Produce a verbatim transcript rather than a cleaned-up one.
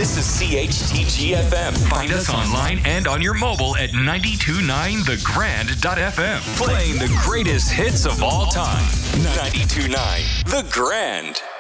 This is C H T G F M. Find us online and on your mobile at ninety-two point nine the grand dot f m. Playing the greatest hits of all time. ninety-two point nine The Grand.